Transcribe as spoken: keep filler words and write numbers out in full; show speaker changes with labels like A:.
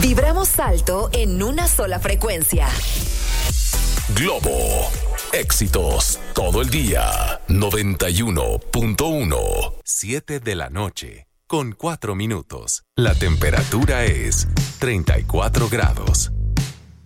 A: Vibramos alto en una sola frecuencia.
B: Globo. Éxitos todo el día. noventa y uno punto uno. siete de la noche con cuatro minutos. La temperatura es treinta y cuatro grados.